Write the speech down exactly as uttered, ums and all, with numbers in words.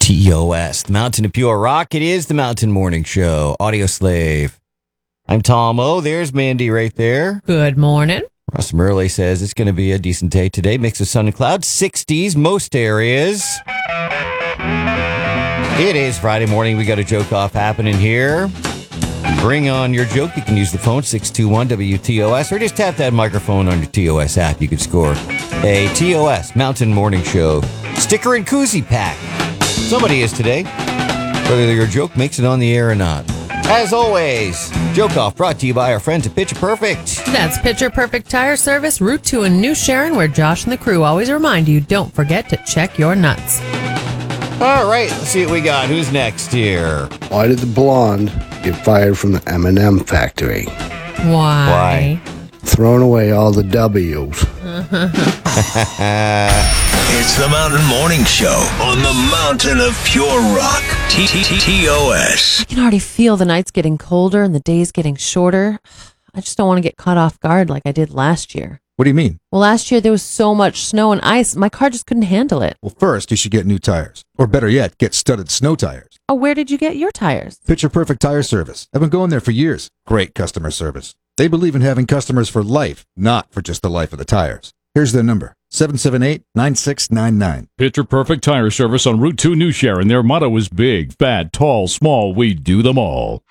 T O S, the Mountain of Pure Rock. It is the Mountain Morning Show. Audio Slave. I'm Tom O. There's Mandy right there. Good morning. Ross Murley says it's going to be a decent day today. Mix of sun and clouds, sixties, most areas. It is Friday morning. We got a joke off happening here. Bring on your joke. You can use the phone, six two one W T O S, or just tap that microphone on your T O S app. You can score a T O S Mountain Morning Show sticker and koozie pack. Somebody is today, whether your joke makes it on the air or not. As always, Joke Off brought to you by our friends at Picture Perfect. That's Picture Perfect Tire Service, Route two in New Sharon, where Josh and the crew always remind you, don't forget to check your nuts. All right, let's see what we got. Who's next here? Why did the blonde get fired from the M and M factory? Why? Why? Throwing away all the W's. It's the Mountain Morning Show on the Mountain of Pure Rock. T T T O S. I can already feel the nights getting colder and the days getting shorter. I just don't want to get caught off guard like I did last year. What do you mean? Well, last year there was so much snow and ice, my car just couldn't handle it. Well, first, you should get new tires. Or better yet, get studded snow tires. Oh, where did you get your tires? Picture Perfect Tire Service. I've been going there for years. Great customer service. They believe in having customers for life, not for just the life of the tires. Here's their number, seven seven eight, nine six nine nine. Picture Perfect Tire Service on Route two New Sharon. Their motto is big, fat, tall, small. We do them all.